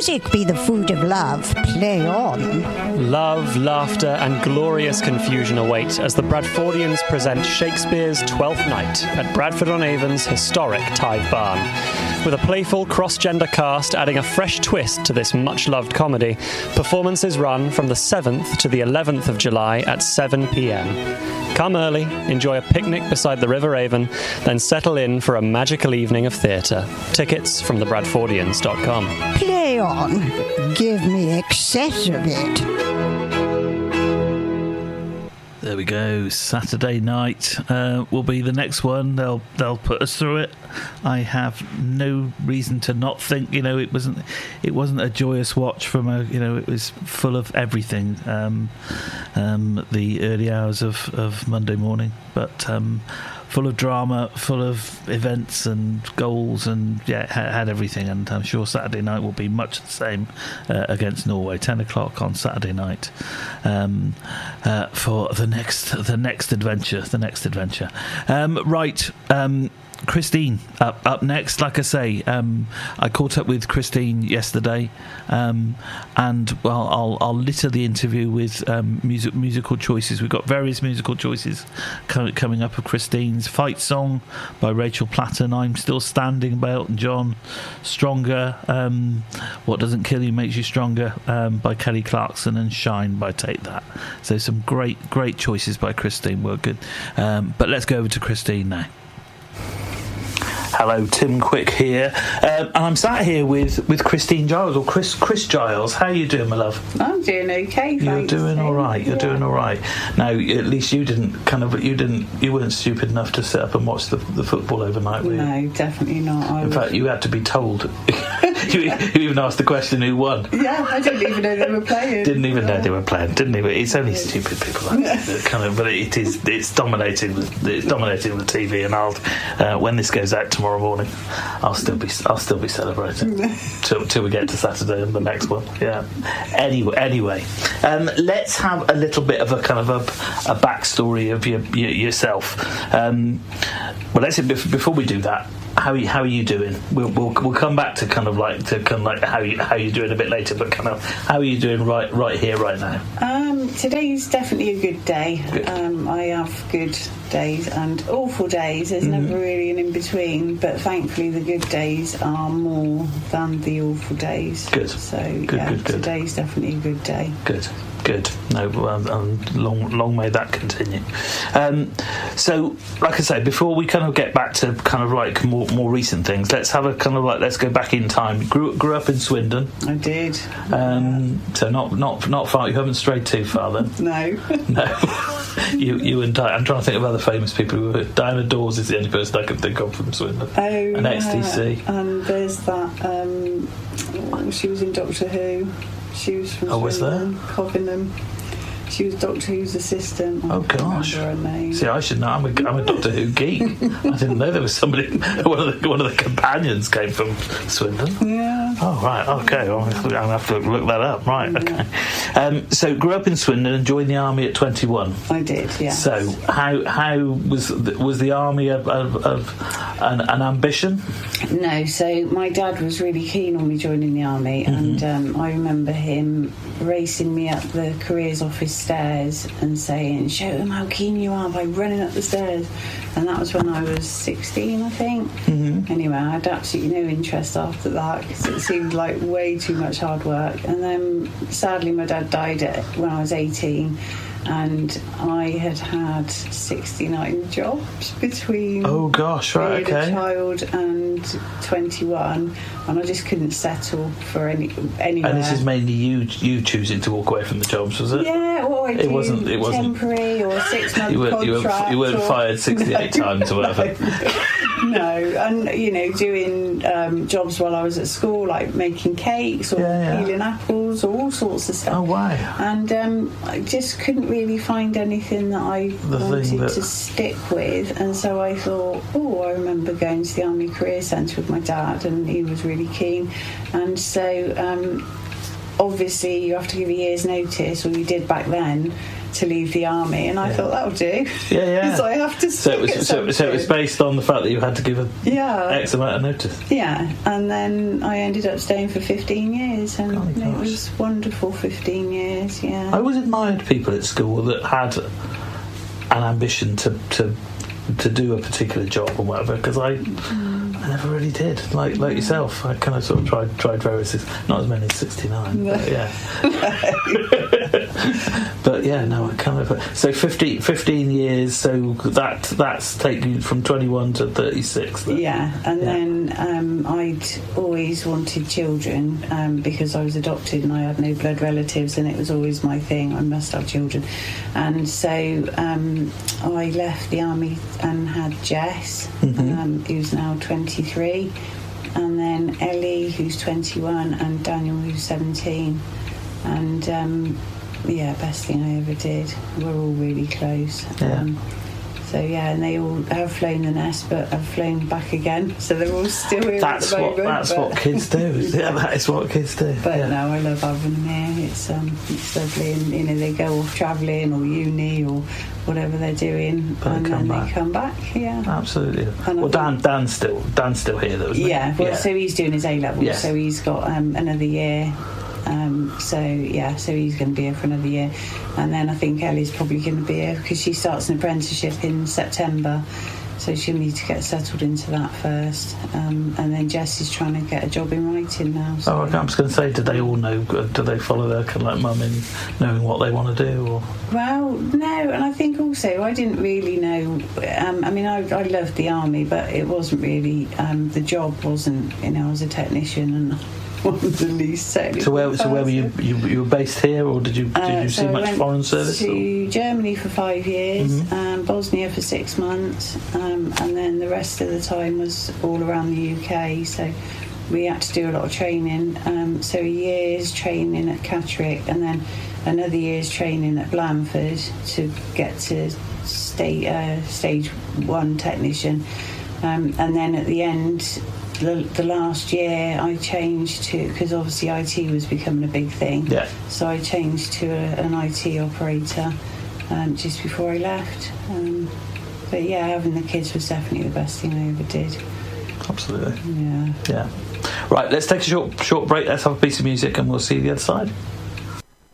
music be the food of love, play on. Love, laughter, and glorious confusion await as the Bradfordians present Shakespeare's Twelfth Night at Bradford-on-Avon's historic Tithe Barn. With a playful cross-gender cast adding a fresh twist to this much-loved comedy, performances run from the 7th to the 11th of July at 7 p.m. Come early, enjoy a picnic beside the River Avon, then settle in for a magical evening of theatre. Tickets from thebradfordians.com. Play on. Give me excess of it. There we go. Saturday night will be the next one. They'll put us through it. I have no reason to not think. It wasn't a joyous watch from it was full of everything. The early hours of Monday morning, but full of drama, full of events and goals, and had everything. And I'm sure Saturday night will be much the same against Norway. 10 o'clock on Saturday night for the next adventure. Right. Christine up next. Like I say, I caught up with Christine yesterday, and I'll litter the interview with musical choices. We've got various musical choices coming up of Christine's: Fight Song by Rachel Platten, I'm Still Standing by Elton John, Stronger, What Doesn't Kill You Makes You Stronger by Kelly Clarkson, and Shine by Take That. So some great choices by Christine. Were good, but let's go over to Christine now. Hello, Tim Quick here, and I'm sat here with Christine Giles, or Chris Giles. How are you doing, my love? I'm doing okay. You're doing all right. You're doing all right. Now, at least you weren't stupid enough to sit up and watch the football overnight, were you? No, definitely not. In fact, you had to be told. You even asked the question who won. Yeah, I didn't even know they were playing. Didn't even know they were playing. Didn't even. It's only stupid people but it's dominating the TV. And when this goes out tomorrow morning, I'll still be celebrating till we get to Saturday and the next one. Yeah. Anyway, let's have a little bit of a kind of a backstory of yourself. Well, let's before we do that. How are you doing? We'll come back to kind of like how you doing a bit later, but kind of how are you doing right here, right now? Today's definitely a good day. Good. I have good days and awful days. There's never really an in between, but thankfully the good days are more than the awful days. Good. So good. Today's definitely a good day. Good. No, long may that continue. So, like I say, before we kind of get back to kind of like more recent things, let's have a kind of like let's go back in time. Grew up in Swindon. I did. So not far. You haven't strayed too far then. No. You and I'm trying to think of other famous people who were. Diana Dawes is the only person I can think of from Swindon. Oh, and XTC. And there's that. She was in Doctor Who. She was from Swindon, Cobingham. She was Doctor Who's assistant. Oh gosh! Her name. See, I should know. I'm a Doctor Who geek. I didn't know there was somebody. One of the companions came from Swindon. Yeah. Oh right. Okay. Well, I'm gonna have to look that up. Right. Okay. So grew up in Swindon and joined the army at 21. I did. Yeah. So how was the army of an ambition? No. So my dad was really keen on me joining the army, and I remember him racing me up the careers office stairs and saying, "Show them how keen you are," by running up the stairs. And that was when I was 16, I think. Anyway, I had absolutely no interest after that because it seemed like way too much hard work. And then sadly my dad died when I was 18, and I had 69 jobs between being a child and 21, and I just couldn't settle for anywhere. And this is mainly you choosing to walk away from the jobs, was it? Yeah, or it wasn't temporary or 6 month contract. You weren't fired 68 times or whatever. No, and doing jobs while I was at school, like making cakes or peeling apples or all sorts of stuff. Oh wow! And I just couldn't really find anything that I wanted to stick with, and so I thought, I remember going to the Army Career Centre with my dad, and he was really keen, and so obviously you have to give a year's notice, or you did back then, to leave the army, and I thought that'll do. Yeah. So I have to. So it was based on the fact that you had to give X amount of notice. Yeah, and then I ended up staying for 15 years, and Golly it gosh. was wonderful 15 years. Yeah. I always admired people at school that had an ambition to do a particular job or whatever, because I never really did. Like yourself, I kind of sort of tried various things. Not as many as 69, but yeah. But yeah, no, I kind of. So 15 years. So that's taking you from 21 to 36. Then. Yeah, and then I'd always wanted children because I was adopted and I had no blood relatives, and it was always my thing. I must have children, and so I left the army and had Jess, who's now 23, and then Ellie, who's 21, and Daniel, who's 17, and best thing I ever did. We're all really close. And they all have flown the nest, but have flown back again, so they're all still here at the moment. That's what kids do. Yeah, that is what kids do. But no, I love having them here. It's lovely, and they go off travelling or uni or whatever they're doing, and then they come back. Yeah, absolutely. Well, Dan's still here, though. Isn't he? So he's doing his A levels, so he's got another year. So he's going to be here for another year, and then I think Ellie's probably going to be here because she starts an apprenticeship in September, so she'll need to get settled into that first, and then Jess is trying to get a job in writing now. So. I was going to say, do they all know? Do they follow their kind of like mum in knowing what they want to do? Or? Well, no, and I think also I didn't really know. I loved the army, but it wasn't really the job wasn't. I was a technician and. The least technical. So where were you? You were based here, or did you see much foreign service? To Germany for 5 years, Bosnia for 6 months, and then the rest of the time was all around the UK. So we had to do a lot of training. So a year's training at Catterick, and then another year's training at Blandford to get to stage 1 technician, and then at the end. The last year I changed to, because obviously IT was becoming a big thing, so I changed to an IT operator just before I left. But yeah, having the kids was definitely the best thing I ever did. Absolutely. Yeah. Right, let's take a short break. Let's have a piece of music and we'll see you the other side.